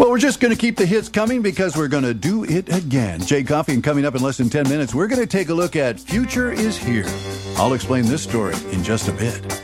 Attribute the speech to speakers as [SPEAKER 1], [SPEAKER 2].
[SPEAKER 1] Well, we're just going to keep the hits coming because we're going to do it again. Jay Coffey, and coming up in less than 10 minutes, we're going to take a look at Future is Here. I'll explain this story in just a bit.